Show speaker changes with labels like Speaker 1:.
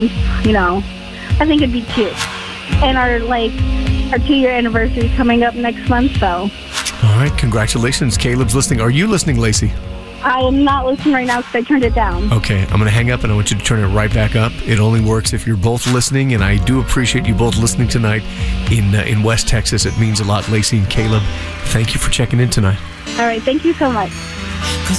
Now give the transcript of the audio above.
Speaker 1: I think it'd be cute. And our 2-year anniversary is coming up next month, so.
Speaker 2: All right, congratulations. Caleb's listening. Are you listening, Lacey?
Speaker 1: I am not listening right now because I turned it down.
Speaker 2: Okay, I'm going to hang up and I want you to turn it right back up. It only works if you're both listening, and I do appreciate you both listening tonight in West Texas. It means a lot, Lacey and Caleb. Thank you for checking in tonight.
Speaker 1: All right, thank you so much.